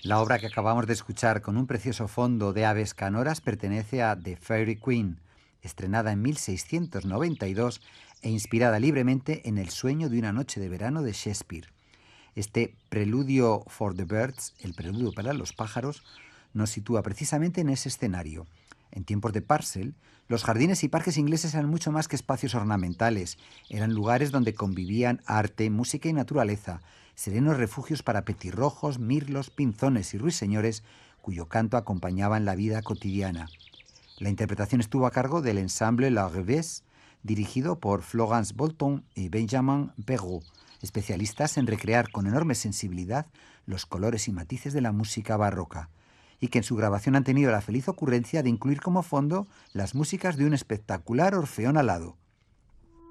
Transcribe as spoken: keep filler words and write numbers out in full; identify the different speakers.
Speaker 1: La obra que acabamos de escuchar con un precioso fondo de aves canoras pertenece a The Fairy Queen, estrenada en mil seiscientos noventa y dos e inspirada libremente en El sueño de una noche de verano de Shakespeare. Este preludio for the birds, el preludio para los pájaros, nos sitúa precisamente en ese escenario. En tiempos de Parcel, los jardines y parques ingleses eran mucho más que espacios ornamentales, eran lugares donde convivían arte, música y naturaleza, serenos refugios para petirrojos, mirlos, pinzones y ruiseñores, cuyo canto acompañaban la vida cotidiana. La interpretación estuvo a cargo del ensamble La Revés, dirigido por Florence Bolton y Benjamin Perrault, especialistas en recrear con enorme sensibilidad los colores y matices de la música barroca, y que en su grabación han tenido la feliz ocurrencia de incluir como fondo las músicas de un espectacular orfeón alado.